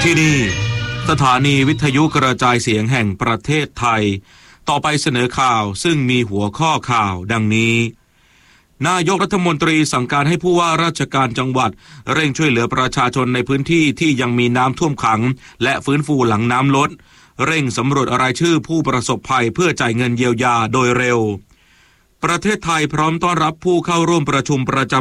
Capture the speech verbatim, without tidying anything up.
ที่นี่สถานีวิทยุกระจายเสียงแห่งประเทศไทยต่อไปเสนอข่าวซึ่งมีหัวข้อข่าวดังนี้นายกรัฐมนตรีสั่งการให้ผู้ว่าราชการจังหวัดเร่งช่วยเหลือประชาชนในพื้นที่ที่ยังมีน้ำท่วมขังและฟื้นฟูหลังน้ำลดเร่งสำรวจรายชื่อผู้ประสบภัยเพื่อจ่ายเงินเยียวยาโดยเร็วประเทศไทยพร้อมต้อนรับผู้เข้าร่วมประชุมประจำ